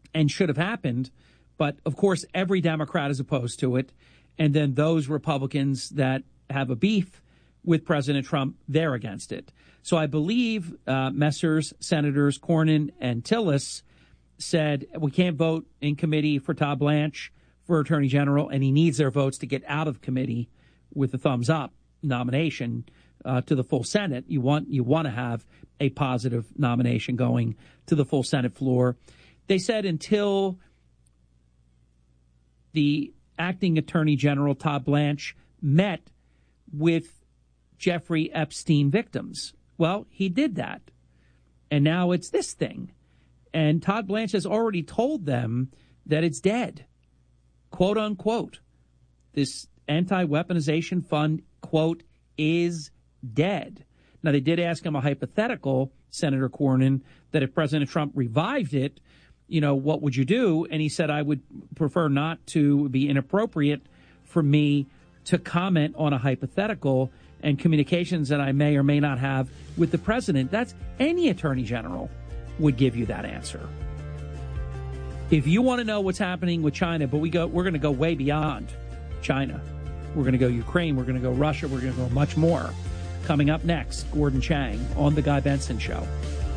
and should have happened. But, of course, every Democrat is opposed to it. And then those Republicans that have a beef with President Trump, they're against it. So I believe Messrs. Senators Cornyn and Tillis said we can't vote in committee for Todd Blanche for Attorney General, and he needs their votes to get out of committee with a thumbs up nomination to the full Senate. You want to have a positive nomination going to the full Senate floor. They said until the acting Attorney General, Todd Blanche, met with Jeffrey Epstein victims. Well, he did that. And now it's this thing. And Todd Blanche has already told them that it's dead, quote unquote. This anti-weaponization fund, quote, is dead. Now, they did ask him a hypothetical, Senator Cornyn, that if President Trump revived it, what would you do? And he said, I would prefer not to be inappropriate for me to comment on a hypothetical and communications that I may or may not have with the president. That's any attorney general would give you that answer. If you want to know what's happening with China, but we're going to go way beyond China. We're going to go Ukraine. We're going to go Russia. We're going to go much more. Coming up next, Gordon Chang on The Guy Benson Show.